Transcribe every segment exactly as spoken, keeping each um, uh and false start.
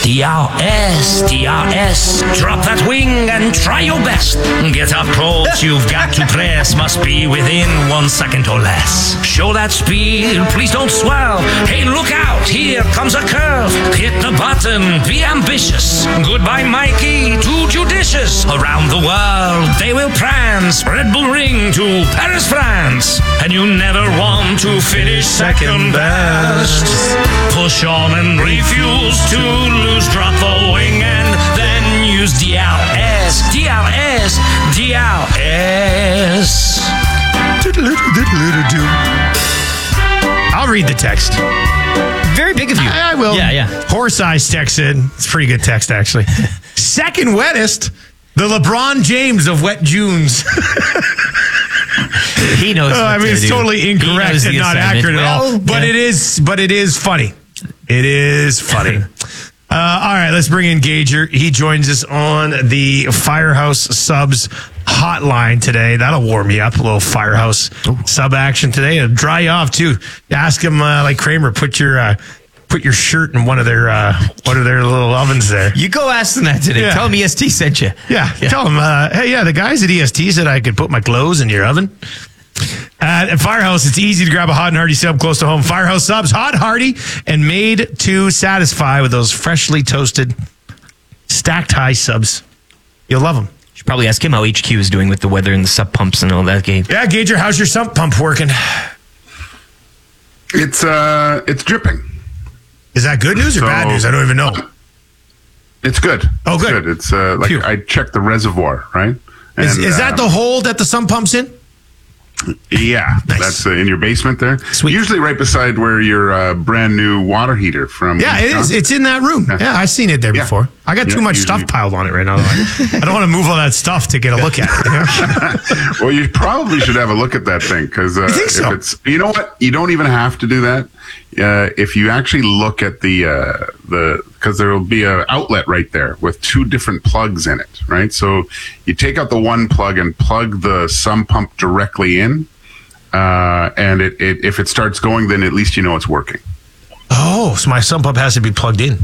D R S, D R S. Drop that wing and try your best. Get up close, you've got to press. Must be within one second or less. Show that speed, please don't swell. Hey, look out, here comes a curve. Hit the button, be ambitious. Goodbye, Mikey, too judicious. Around the world, they will prance. Red Bull Ring to Paris, France. And you never want to finish second best. Push on and refuse to lose. Drop the wing and then use D R S. D R S. D R S. I'll read the text. Very big of you. I, I will. Yeah, yeah. Horse Eyes texts in. It's pretty good text, actually. Second wettest, the LeBron James of wet Junes. He knows. Uh, I mean, it's do. totally incorrect and not accurate at all. But yeah. it is. But it is funny. It is funny. uh, all right, let's bring in Gager. He joins us on the Firehouse Subs hotline today. That'll warm you up. A little Firehouse Ooh. Sub action today. It'll dry you off too. Ask him uh, like Kramer. Put your. Uh, Put your shirt in one of their uh, one of their little ovens there. You go ask them that today. Yeah. Tell them E S T sent you. Yeah, yeah. Tell them, uh, hey, yeah, the guys at E S T said I could put my clothes in your oven. Uh, at Firehouse, it's easy to grab a hot and hearty sub close to home. Firehouse Subs, hot, hearty, and made to satisfy with those freshly toasted, stacked high subs. You'll love them. You should probably ask him how H Q is doing with the weather and the sub pumps and all that game. Yeah, Gager, how's your sump pump working? It's uh, it's dripping. Is that good news or so, bad news? I don't even know. It's good. Oh, it's good. good. It's uh, like Phew. I checked the reservoir, right? And, is is that um, the hole that the sump pump's in? Yeah, nice. That's uh, in your basement there. Sweet. Usually right beside where your uh, brand new water heater from. Yeah, it is. It's in that room. Yeah, yeah I've seen it there yeah. before. I got yeah, too much usually. stuff piled on it right now. I don't want to move all that stuff to get a look at it. You know? Well, you probably should have a look at that thing because uh, you think so? if it's, you know what, you don't even have to do that. Uh, if you actually look at the uh, the because there will be an outlet right there with two different plugs in it, right? So you take out the one plug and plug the sump pump directly in, uh, and it, it if it starts going, then at least you know it's working. Oh, so my sump pump has to be plugged in.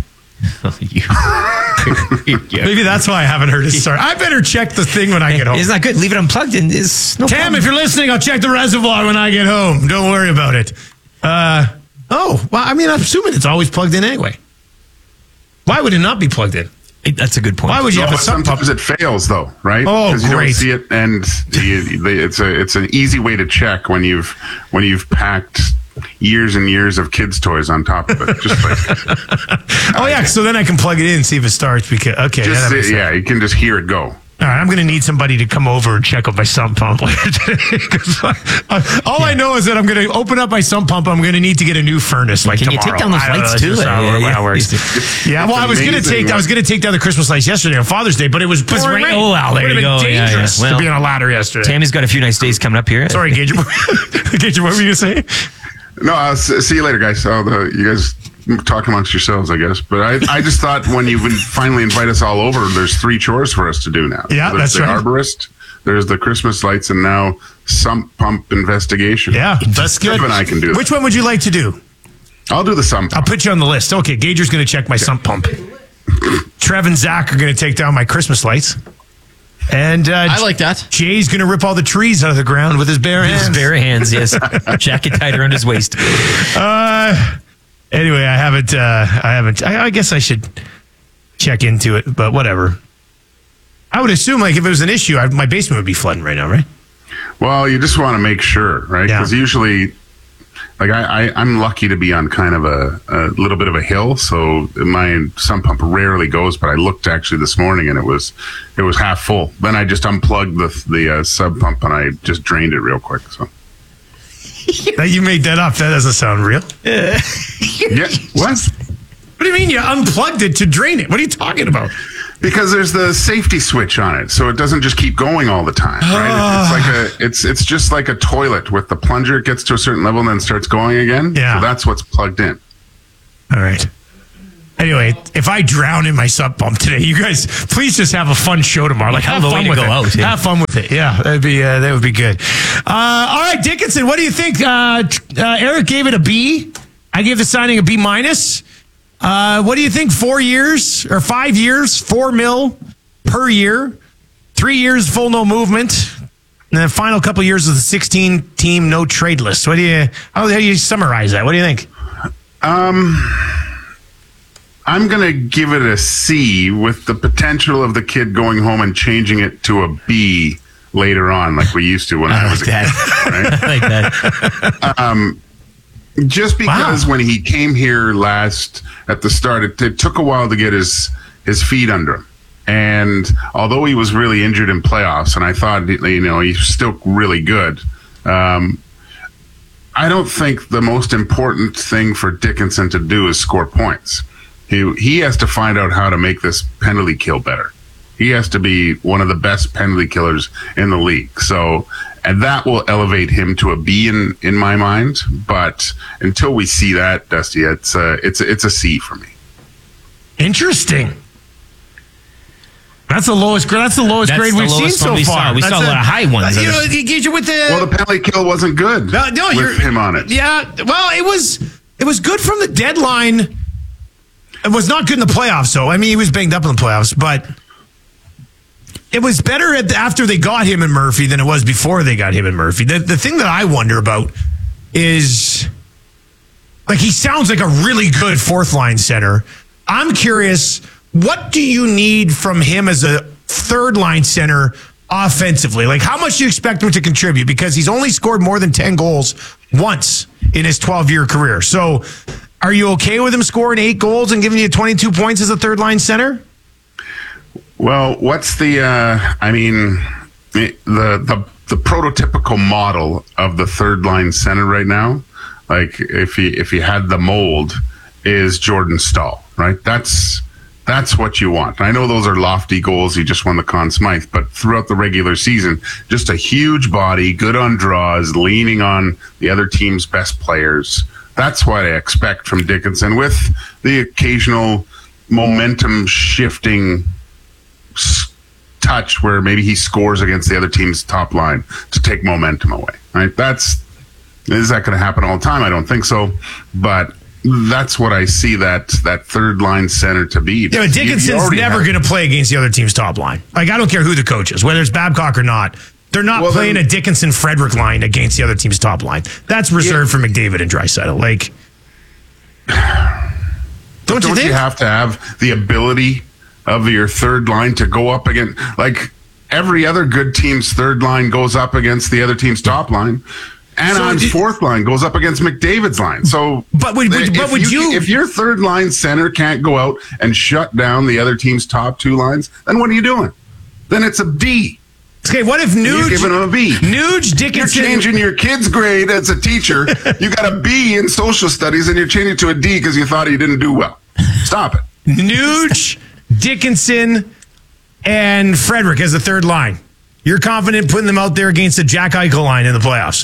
Maybe that's why I haven't heard it start. I better check the thing when I get home. It's not good. Leave it unplugged. And it's no Tam, problem. if you're listening, I'll check the reservoir when I get home. Don't worry about it. Uh, oh, well, I mean, I'm assuming it's always plugged in anyway. Why would it not be plugged in? That's a good point. Why would you no, have a sump pump? Sometimes it fails, though, right? Oh, Because you great. don't see it, and you, it's a it's an easy way to check when you've when you've packed years and years of kids' toys on top of it. Just like, oh yeah, so then I can plug it in and see if it starts. Because okay, just, yeah, that yeah, you can just hear it go. All right, I'm going to need somebody to come over and check out my sump pump later today. uh, all yeah. I know is that I'm going to open up my sump pump. I'm going to need to get a new furnace like Can tomorrow. you take down those lights too? How, yeah, yeah, how works. It's, yeah, well, it's I was going to take right? I was going to take down the Christmas lights yesterday on Father's Day, but it was pouring rain. Oh, well, there it you go. Dangerous yeah, yeah. Well, to be on a ladder yesterday. Tammy's got a few nice days coming up here. Sorry, Gager. Gager, what were you going to say? No, I'll see you later, guys. Oh, the, you guys talk amongst yourselves, I guess. But I, I just thought when you would finally invite us all over, there's three chores for us to do now. Yeah, there's that's the right. arborist, there's the Christmas lights, and now sump pump investigation. Yeah, that's good. Kevin and I can do Which that. one would you like to do? I'll do the sump pump. I'll put you on the list. Okay, Gager's going to check my sump pump. Trev and Zach are going to take down my Christmas lights. And uh, I like that. Jay's going to rip all the trees out of the ground with his bare hands. His bare hands, yes. Jacket tied around his waist. Uh, anyway, I haven't. Uh, I haven't. I, I guess I should check into it, but whatever. I would assume, like, if it was an issue, I, my basement would be flooding right now, right? Well, you just want to make sure, right? Because Yeah. usually, like, I, I, I'm lucky to be on kind of a, a little bit of a hill, so my sump pump rarely goes. But I looked actually this morning, and it was it was half full. Then I just unplugged the the uh, sub pump, and I just drained it real quick. So That you made that up. That doesn't sound real. yeah, what? What do you mean you unplugged it to drain it? What are you talking about? Because there's the safety switch on it, so it doesn't just keep going all the time. Right? It's like a, it's it's just like a toilet with the plunger. It gets to a certain level and then starts going again. Yeah. So that's what's plugged in. All right. Anyway, if I drown in my sump pump today, you guys please just have a fun show tomorrow. Like, have Have a fun way to with go it. out, yeah. Have fun with it. Yeah, that'd be uh, that would be good. Uh, all right, Dickinson, what do you think? Uh, uh, Eric gave it a B. I gave the signing a B minus. Uh, what do you think? Four years or five years? Four mil per year. Three years full no movement. And then the final couple of years of the sixteen-team no trade list. What do you? How do you summarize that? What do you think? Um, I'm going to give it a C with the potential of the kid going home and changing it to a B later on, like we used to when I, I was like a that. kid. Right? I like that. Um, just because Wow. when he came here last at the start, it, it took a while to get his his feet under him. And although he was really injured in playoffs, and I thought, you know, he's still really good, um, I don't think the most important thing for Dickinson to do is score points. He, he has to find out how to make this penalty kill better. He has to be one of the best penalty killers in the league. So, and that will elevate him to a B in, in my mind. But until we see that, Dusty, it's a, it's a, it's a C for me. Interesting. That's the lowest grade. That's the lowest That's grade the we've seen lowest so one we far. saw. We That's saw a lot of high ones. You know, you get you with the Well, the penalty kill wasn't good no, no, you're, with him on it. Yeah, well, it was it was good from the deadline. It was not good in the playoffs, though. I mean, he was banged up in the playoffs, but it was better at the, after they got him and Murphy than it was before they got him and Murphy. The the thing that I wonder about is, like, he sounds like a really good fourth line center. I'm curious, what do you need from him as a third line center offensively? Like, how much do you expect him to contribute? Because he's only scored more than ten goals once in his twelve-year career. So are you okay with him scoring eight goals and giving you twenty-two points as a third line center? Well, what's the, uh, I mean, the, the, the prototypical model of the third line center right now, like if he, if he had the mold, is Jordan Staal, right? That's, That's what you want. I know those are lofty goals. He just won the Conn Smythe, but throughout the regular season, just a huge body, good on draws, leaning on the other team's best players. That's what I expect from Dickinson, with the occasional momentum shifting touch where maybe he scores against the other team's top line to take momentum away. Right? That's is that going to happen all the time? I don't think so, but that's what I see that that third line center to be. Yeah, but Dickinson's never going to play against the other team's top line. Like, I don't care who the coach is, whether it's Babcock or not. They're not well, playing then, a Dickinson-Frederick line against the other team's top line. That's reserved yeah. for McDavid and Draisaitl. Like, don't, don't you think? you have to have the ability of your third line to go up against, like, every other good team's third line goes up against the other team's top line. Anaheim's so fourth line goes up against McDavid's line. So, but would, would, but would you, you, if your third line center can't go out and shut down the other team's top two lines, then what are you doing? Then it's a D. Okay, what if Nuge, you're giving him a B? Nuge Dickinson, you're changing your kid's grade as a teacher. You got a B in social studies, and you're changing it to a D because you thought he didn't do well. Stop it. Nuge, Dickinson, and Frederick as the third line. You're confident putting them out there against the Jack Eichel line in the playoffs?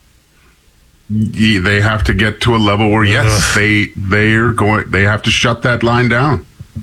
Yeah, they have to get to a level where yes, Ugh. they they are going. They have to shut that line down.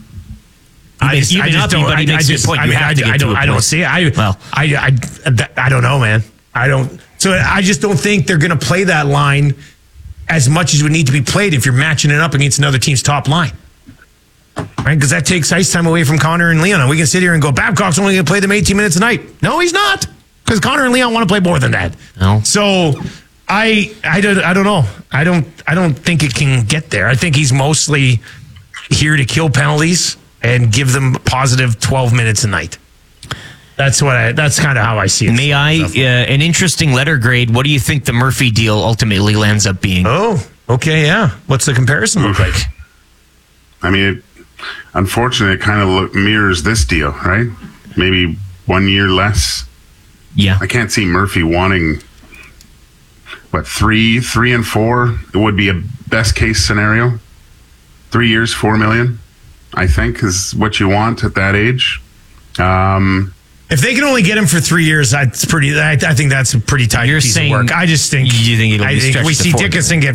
I just, I just don't. I, I just. I mean, I, I don't. I don't see it. I. Well, I. I. I don't know, man. I don't. So I just don't think they're going to play that line as much as would need to be played if you're matching it up against another team's top line, right? Because that takes ice time away from Connor and Leon. And we can sit here and go, Babcock's only going to play them eighteen minutes a night. No, he's not, because Connor and Leon want to play more than that. No. So. I I don't I don't know. I don't I don't think it can get there. I think he's mostly here to kill penalties and give them positive twelve minutes a night. That's what I. That's kind of how I see it. May I? Uh, an interesting letter grade. What do you think the Murphy deal ultimately lands up being? Oh, okay, yeah. What's the comparison look like? I mean, it, unfortunately, it kind of look, mirrors this deal, right? Maybe one year less. Yeah, I can't see Murphy wanting. What, three, three and four? It would be a best case scenario. Three years, four million, I think, is what you want at that age. Um, if they can only get him for three years, that's pretty. I, I think that's a pretty tight You're piece saying, of work. I just think. You think it'll be I think we see Dickinson get